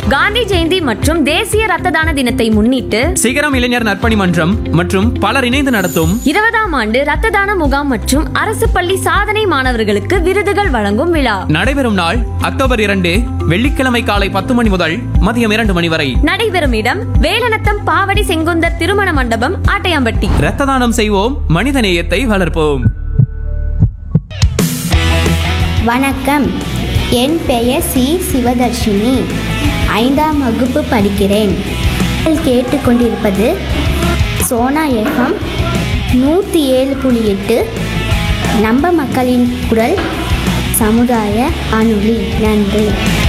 காந்தி ஜெயந்தி மற்றும் தேசிய ரத்த தான தினத்தை முன்னிட்டு சிகரம் இளைஞர் நற்பணி மன்றம் மற்றும் பலர் இணைந்து நடத்தும் 20ஆம் ஆண்டு ரத்த தான முகாம் மற்றும் அரசு பள்ளி சாதனை மாணவர்களுக்கு விருதுகள் வழங்கும் விழா நடைபெறும் நாள் அக்டோபர் 2 வெள்ளிக்கிழமை காலை 10 மணி முதல் மதியம் 2 மணி வரை. நடைபெறும் இடம் வேலநத்தம் பாவடி செங்குந்தர் திருமண மண்டபம், ஆட்டையாம்பட்டி. ரத்த தானம் செய்வோம், மனிதநேயத்தை வளர்ப்போம். வணக்கம், என் பெயர் சி. சிவதர்ஷினி. 5ஆம் வகுப்பு படிக்கிறேன். கேட்டுக்கொண்டிருப்பது சோனா எஃப்எம் 107.8 நம்ம மக்களின் குரல் சமுதாய வானொலி. நன்றி.